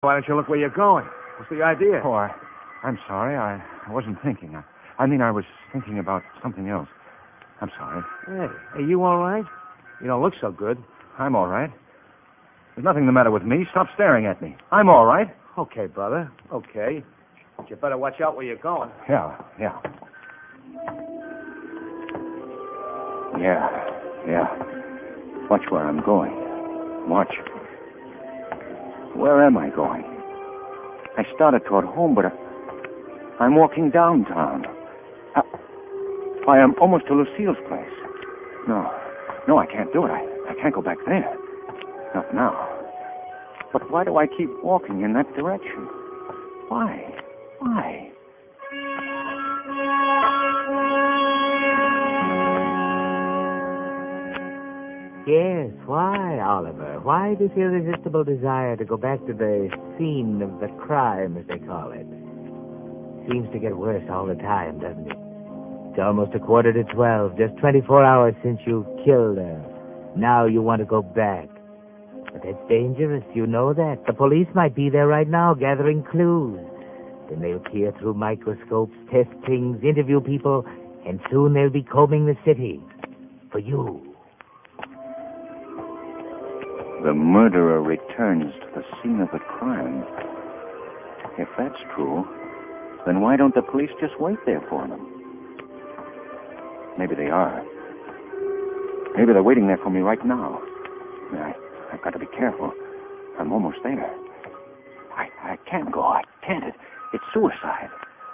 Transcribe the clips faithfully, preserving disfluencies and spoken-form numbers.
Why don't you look where you're going? What's the idea? Oh, I, I'm sorry. I, I wasn't thinking. I, I mean, I was thinking about something else. I'm sorry. Hey, are you all right? You don't look so good. I'm all right. There's nothing the matter with me. Stop staring at me. I'm all right. Okay, brother. Okay. But you better watch out where you're going. Yeah, yeah. Yeah, yeah. Watch where I'm going. Watch. Where am I going? I started toward home, but I, I'm walking downtown. I, I am almost to Lucille's place. No, no, I can't do it. I, I can't go back there. Not now. But why do I keep walking in that direction? Why? Why? Yes, why, Oliver? Why this irresistible desire to go back to the scene of the crime, as they call it? Seems to get worse all the time, doesn't it? It's almost a quarter to twelve, just twenty-four hours since you killed her. Now you want to go back. But that's dangerous, you know that. The police might be there right now, gathering clues. Then they'll peer through microscopes, test things, interview people, and soon they'll be combing the city. For you. The murderer returns to the scene of the crime. If that's true, then why don't the police just wait there for them? Maybe they are. Maybe they're waiting there for me right now. I, I've got to be careful. I'm almost there. I, I can't go. I can't. It, it's suicide.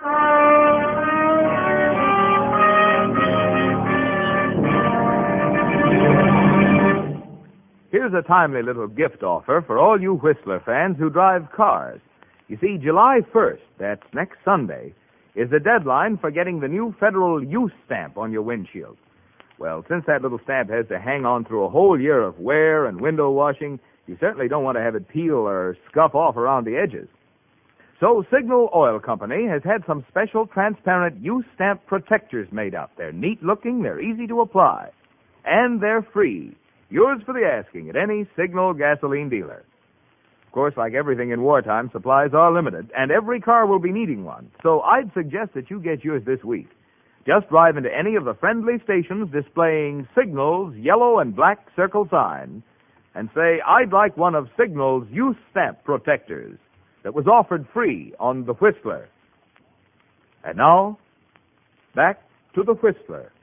Here's a timely little gift offer for all you Whistler fans who drive cars. You see, July first, that's next Sunday, is the deadline for getting the new federal use stamp on your windshield. Well, since that little stamp has to hang on through a whole year of wear and window washing, you certainly don't want to have it peel or scuff off around the edges. So Signal Oil Company has had some special transparent use stamp protectors made up. They're neat-looking, they're easy to apply, and they're free. Yours for the asking at any Signal gasoline dealer. Of course, like everything in wartime, supplies are limited, and every car will be needing one. So I'd suggest that you get yours this week. Just drive into any of the friendly stations displaying Signal's yellow and black circle sign and say, I'd like one of Signal's use stamp protectors that was offered free on the Whistler. And now, back to the Whistler.